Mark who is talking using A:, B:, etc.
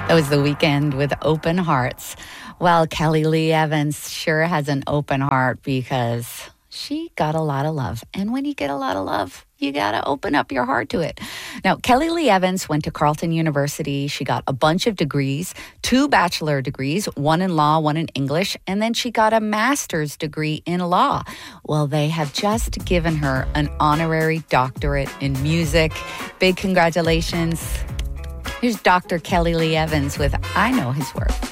A: That was The Weekend with Open Hearts. Well, Kelly Lee Evans sure has an open heart because she got a lot of love. And when you get a lot of love, you got to open up your heart to it. Now, Kelly Lee Evans went to Carleton University. She got a bunch of degrees, 2 bachelor degrees, one in law, one in English, and then she got a master's degree in law. Well, they have just given her an honorary doctorate in music. Big congratulations. Here's Dr. Kelly Lee Evans with I Know His Worth.